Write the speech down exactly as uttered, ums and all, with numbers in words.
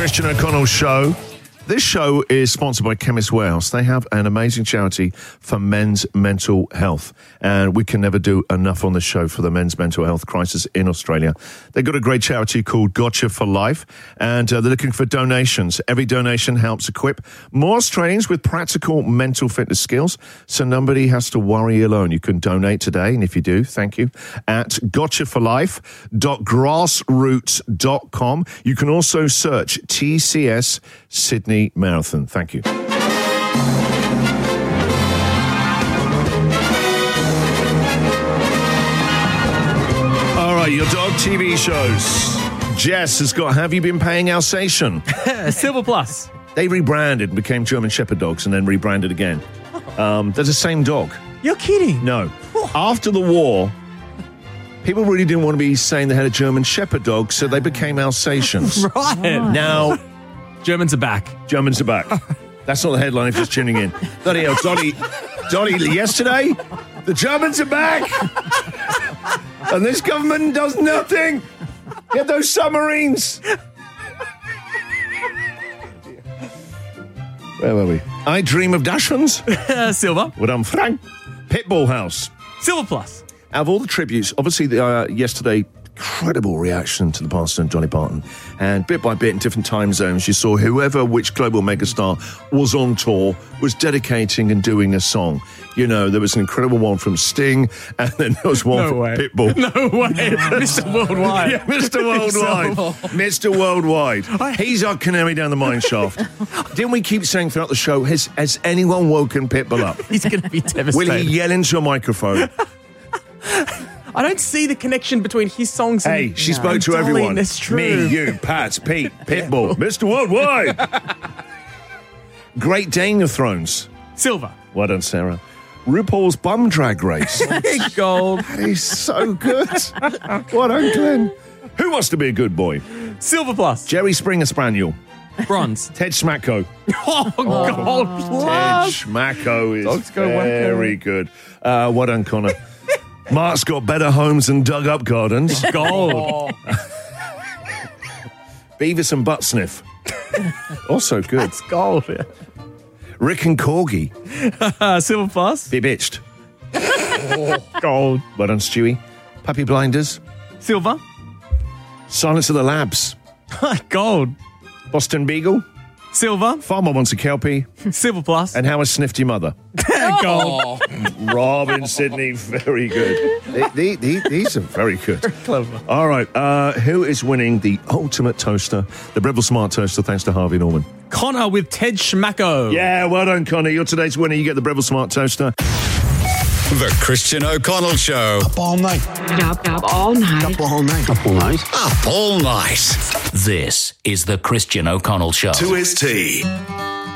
Christian O'Connell Show. This show is sponsored by Chemist Warehouse. They have an amazing charity for men's mental health. And we can never do enough on the show for the men's mental health crisis in Australia. They've got a great charity called Gotcha for Life. And uh, they're looking for donations. Every donation helps equip more Australians with practical mental fitness skills. So nobody has to worry alone. You can donate today. And if you do, thank you. At gotcha for life dot grassroots dot com. You can also search T C S Sydney Marathon. Thank you. All right, your dog T V shows. Jess has got Have You Been Paying Alsatian? Silver Plus. They rebranded and became German Shepherd dogs and then rebranded again. Um, they're the same dog. You're kidding. No. After the war, people really didn't want to be saying they had a German Shepherd dog, so they became Alsatians. Right. Now, Germans are back. Germans are back. That's not the headline if you're just tuning in. Bloody hell, Donny, Donny, yesterday, the Germans are back. And this government does nothing. Get those submarines. Where were we? I Dream of Dachshunds. Uh, silver. What I'm Frank. Pitbull House. Silver Plus. Out of all the tributes, obviously, the, uh, yesterday, incredible reaction to the pastor and Johnny Parton. And bit by bit in different time zones, you saw whoever, which global megastar was on tour, was dedicating and doing a song. You know, there was an incredible one from Sting, and then there was one No from way. Pitbull. No way. Mister Worldwide. Yeah, Mister Worldwide. Mister Worldwide. He's our canary down the mine shaft. Didn't we keep saying throughout the show, has, has anyone woken Pitbull up? He's going to be devastated. Will he yell into a microphone? I don't see the connection between his songs and... Hey, she spoke to Darling, everyone. That's true. Me, you, Pat, Pete, Pitbull, Mister Worldwide. Great Dane of Thrones. Silver. Well done, Sarah. RuPaul's Bum Drag Race. Gold. That is so good. Well done, Glenn. Who wants to be a good boy? Silver Plus. Jerry Springer Spaniel. Bronze. Ted Smacko. Oh, Gold Ted Plus. Smacko is Dogs go very wacko. good. Uh, well done, Connor. Mark's got better homes than dug-up gardens. Gold. Beavis and Butt Sniff. Also good. It's gold. Yeah. Rick and Corgi. Uh, Silver Plus. Be bitched. Gold. Well done, Stewie. Puppy Blinders. Silver. Silence of the Labs. Gold. Boston Beagle. Silver. Farmer Wants a Kelpie. Silver Plus. And How I Sniffed Your Mother. Gold. Robin Sydney, very good. They- they- they- These are very good. Clever. All right, uh, who is winning the ultimate toaster, the Breville Smart Toaster, thanks to Harvey Norman? Connor with Ted Schmacko. Yeah, well done, Connor. You're today's winner. You get the Breville Smart Toaster. The Christian O'Connell Show. Up all night. Up, up all night. Up all night. Up all night. Up all night. This is the Christian O'Connell Show. To his tea.